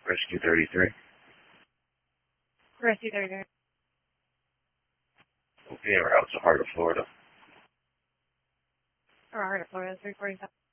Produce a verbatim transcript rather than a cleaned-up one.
Rescue thirty-three. Rescue thirty-three. Okay, we're out to Heart of Florida. Or Heart of Florida, three forty-seven.